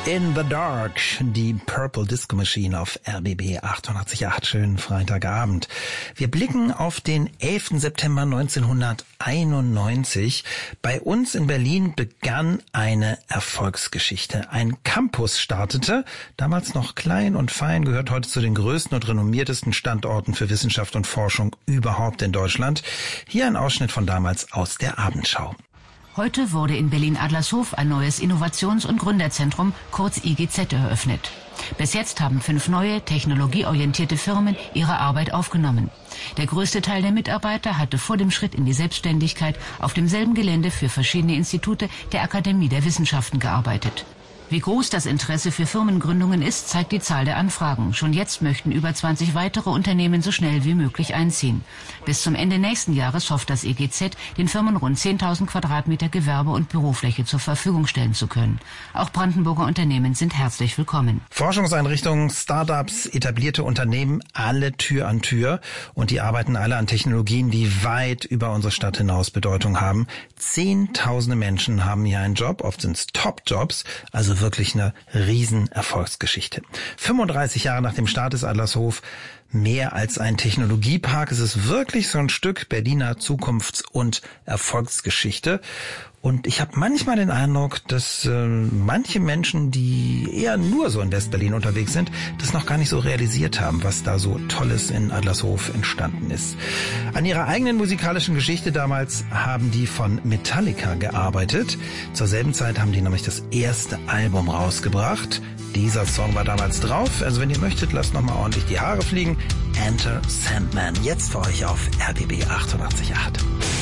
in the Dark, die Purple Disco Machine auf RBB 88.8. Schönen Freitagabend. Wir blicken auf den 11. September 1991. Bei uns in Berlin begann eine Erfolgsgeschichte. Ein Campus startete, damals noch klein und fein, gehört heute zu den größten und renommiertesten Standorten für Wissenschaft und Forschung überhaupt in Deutschland. Hier ein Ausschnitt von damals aus der Abendschau. Heute wurde in Berlin-Adlershof ein neues Innovations- und Gründerzentrum, kurz IGZ, eröffnet. Bis jetzt haben 5 neue, technologieorientierte Firmen ihre Arbeit aufgenommen. Der größte Teil der Mitarbeiter hatte vor dem Schritt in die Selbstständigkeit auf demselben Gelände für verschiedene Institute der Akademie der Wissenschaften gearbeitet. Wie groß das Interesse für Firmengründungen ist, zeigt die Zahl der Anfragen. Schon jetzt möchten über 20 weitere Unternehmen so schnell wie möglich einziehen. Bis zum Ende nächsten Jahres hofft das IGZ, den Firmen rund 10.000 Quadratmeter Gewerbe- und Bürofläche zur Verfügung stellen zu können. Auch Brandenburger Unternehmen sind herzlich willkommen. Forschungseinrichtungen, Startups, etablierte Unternehmen, alle Tür an Tür. Und die arbeiten alle an Technologien, die weit über unsere Stadt hinaus Bedeutung haben. Zehntausende Menschen haben hier einen Job, oft sind es Top-Jobs, also wirklich eine Riesenerfolgsgeschichte. 35 Jahre nach dem Start des Adlershof, mehr als ein Technologiepark. Es ist wirklich so ein Stück Berliner Zukunfts- und Erfolgsgeschichte. Und ich habe manchmal den Eindruck, dass manche Menschen, die eher nur so in Westberlin unterwegs sind, das noch gar nicht so realisiert haben, was da so Tolles in Adlershof entstanden ist. An ihrer eigenen musikalischen Geschichte damals haben die von Metallica gearbeitet. Zur selben Zeit haben die nämlich das erste Album rausgebracht. Dieser Song war damals drauf. Also wenn ihr möchtet, lasst nochmal ordentlich die Haare fliegen. Enter Sandman. Jetzt für euch auf RBB 88.8.